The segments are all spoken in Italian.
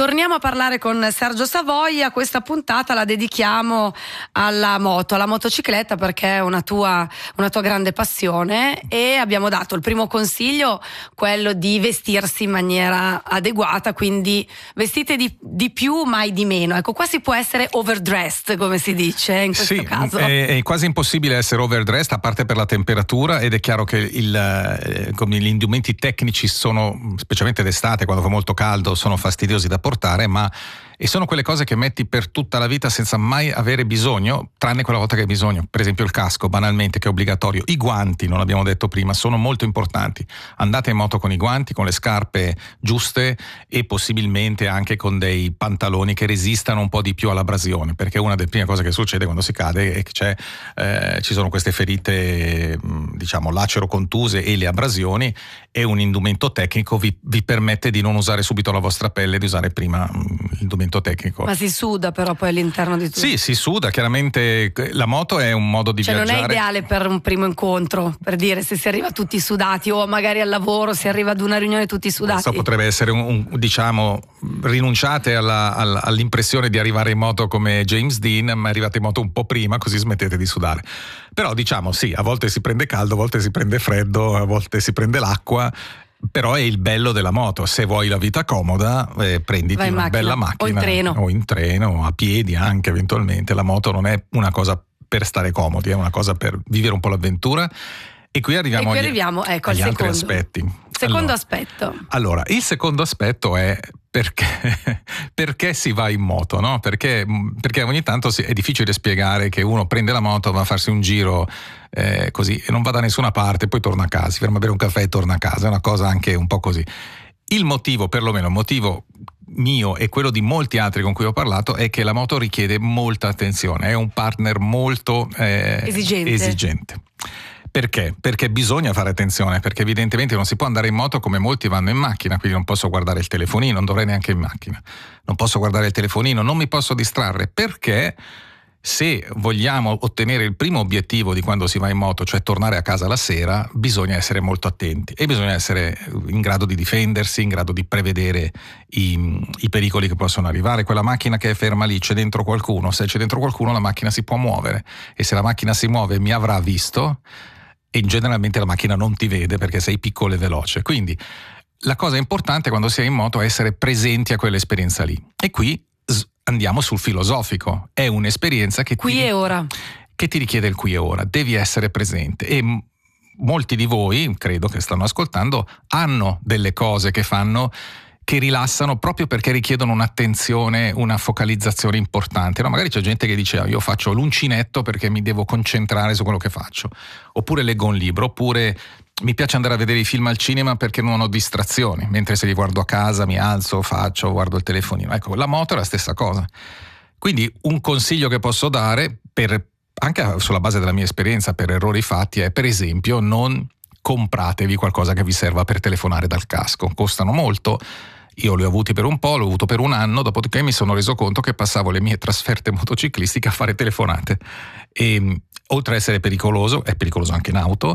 Torniamo a parlare con Sergio Savoia. Questa puntata la dedichiamo alla moto, alla motocicletta, perché è una tua grande passione, e abbiamo dato il primo consiglio, quello di vestirsi in maniera adeguata, quindi vestite di più mai di meno. Ecco, qua si può essere overdressed, come si dice in questo caso. È quasi impossibile essere overdressed, a parte per la temperatura, ed è chiaro che come gli indumenti tecnici sono, specialmente d'estate quando fa molto caldo, sono fastidiosi da portare, e sono quelle cose che metti per tutta la vita senza mai avere bisogno, tranne quella volta che hai bisogno. Per esempio il casco, banalmente, che è obbligatorio. I guanti, non l'abbiamo detto prima, sono molto importanti. Andate in moto con i guanti, con le scarpe giuste e possibilmente anche con dei pantaloni che resistano un po' di più all'abrasione, perché una delle prime cose che succede quando si cade è che ci sono queste ferite, diciamo lacero-contuse, e le abrasioni, e un indumento tecnico vi permette di non usare subito la vostra pelle, di usare prima l'indumento tecnico. Ma si suda però poi all'interno di tutto. Sì, si suda, chiaramente la moto è un modo di viaggiare. Non è ideale per un primo incontro, per dire, se si arriva tutti sudati, o magari al lavoro si arriva ad una riunione tutti sudati. Questo potrebbe essere diciamo, rinunciate all'impressione di arrivare in moto come James Dean, ma arrivate in moto un po' prima, così smettete di sudare. Però diciamo sì, a volte si prende caldo, a volte si prende freddo, a volte si prende l'acqua. Però è il bello della moto. Se vuoi la vita comoda, prenditi una bella macchina, o in treno, o a piedi anche eventualmente. La moto non è una cosa per stare comodi, è una cosa per vivere un po' l'avventura. E qui arriviamo agli altri aspetti. Secondo aspetto. Allora, il secondo aspetto è perché si va in moto, no? Perché ogni tanto è difficile spiegare che uno prende la moto, va a farsi un giro così e non va da nessuna parte, poi torna a casa, si ferma a bere un caffè e torna a casa. È una cosa anche un po' così. Il motivo, perlomeno il motivo mio e quello di molti altri con cui ho parlato, è che la moto richiede molta attenzione, è un partner molto esigente. Perché? Perché bisogna fare attenzione, perché evidentemente non si può andare in moto come molti vanno in macchina, quindi non posso guardare il telefonino, non dovrei neanche in macchina, non posso guardare il telefonino, non mi posso distrarre, perché se vogliamo ottenere il primo obiettivo di quando si va in moto, cioè tornare a casa la sera, bisogna essere molto attenti e bisogna essere in grado di difendersi, in grado di prevedere i pericoli che possono arrivare. Quella macchina che è ferma lì, c'è dentro qualcuno, se c'è dentro qualcuno la macchina si può muovere, e se la macchina si muove mi avrà visto, e generalmente la macchina non ti vede perché sei piccolo e veloce. Quindi la cosa importante quando si è in moto è essere presenti a quell'esperienza lì. E qui andiamo sul filosofico. È un'esperienza che qui e ora, che ti richiede il qui e ora. Devi essere presente, e molti di voi, credo, che stanno ascoltando, hanno delle cose che fanno che rilassano proprio perché richiedono un'attenzione, una focalizzazione importante. No? Magari c'è gente che dice io faccio l'uncinetto perché mi devo concentrare su quello che faccio, oppure leggo un libro, oppure mi piace andare a vedere i film al cinema perché non ho distrazioni, mentre se li guardo a casa mi alzo, guardo il telefonino. Ecco, la moto è la stessa cosa. Quindi un consiglio che posso dare, anche sulla base della mia esperienza, per errori fatti, è per esempio non compratevi qualcosa che vi serva per telefonare dal casco. Costano molto. Io li ho avuti per un po', l'ho avuto per un anno, dopodiché mi sono reso conto che passavo le mie trasferte motociclistiche a fare telefonate. E oltre a essere pericoloso, è pericoloso anche in auto,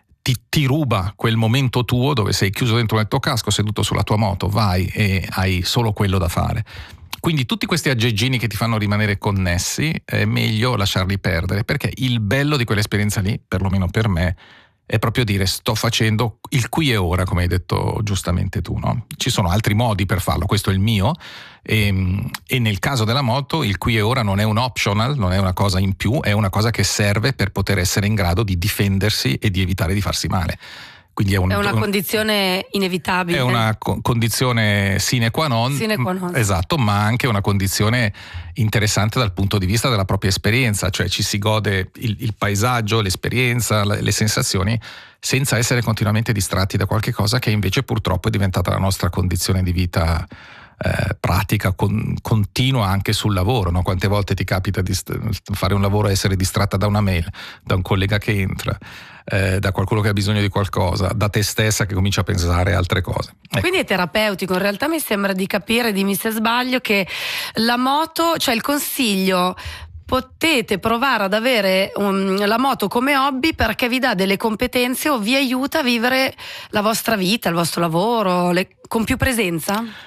ti ruba quel momento tuo dove sei chiuso dentro nel tuo casco, seduto sulla tua moto, vai e hai solo quello da fare. Quindi tutti questi aggeggini che ti fanno rimanere connessi è meglio lasciarli perdere, perché il bello di quell'esperienza lì, perlomeno per me, è proprio dire sto facendo il qui e ora, come hai detto giustamente tu, no? Ci sono altri modi per farlo, questo è il mio, e nel caso della moto il qui e ora non è un optional, non è una cosa in più, è una cosa che serve per poter essere in grado di difendersi e di evitare di farsi male. Quindi è una condizione inevitabile. È una condizione sine qua non. Esatto, ma anche una condizione interessante dal punto di vista della propria esperienza, cioè ci si gode il paesaggio, l'esperienza, le sensazioni, senza essere continuamente distratti da qualche cosa che invece purtroppo è diventata la nostra condizione di vita pratica, continua anche sul lavoro, no? Quante volte ti capita di fare un lavoro e essere distratta da una mail, da un collega che entra, da qualcuno che ha bisogno di qualcosa, da te stessa che comincia a pensare a altre cose. Ecco. Quindi è terapeutico. In realtà mi sembra di capire, dimmi se sbaglio, che la moto, cioè il consiglio, potete provare ad avere la moto come hobby perché vi dà delle competenze o vi aiuta a vivere la vostra vita, il vostro lavoro con più presenza?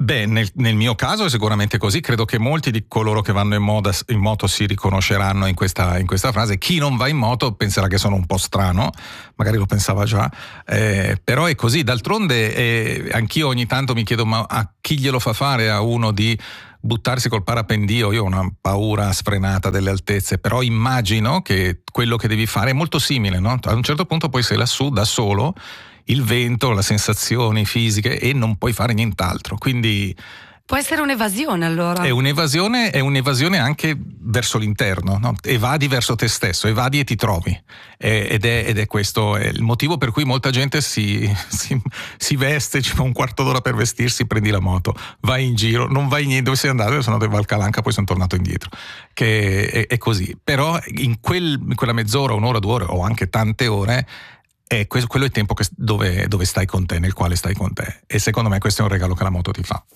Beh, nel mio caso è sicuramente così, credo che molti di coloro che vanno in moto si riconosceranno in questa frase. Chi non va in moto penserà che sono un po' strano, magari lo pensava già, però è così. D'altronde anch'io ogni tanto mi chiedo, ma a chi glielo fa fare a uno di buttarsi col parapendio? Io ho una paura sfrenata delle altezze, però immagino che quello che devi fare è molto simile, no? A un certo punto poi sei lassù da solo, il vento, le sensazioni fisiche, e non puoi fare nient'altro, quindi può essere un'evasione, allora. È un'evasione anche verso l'interno, no? Evadi verso te stesso, evadi e ti trovi, ed è questo il motivo per cui molta gente si veste, ci fa un quarto d'ora per vestirsi, prendi la moto, vai in giro, non vai niente. Dove sei andato? Io sono andato a Valcalanca, poi sono tornato indietro, che è così. Però in quella mezz'ora, un'ora, 2 ore o anche tante ore, quello è il tempo dove stai con te, nel quale stai con te, e secondo me questo è un regalo che la moto ti fa.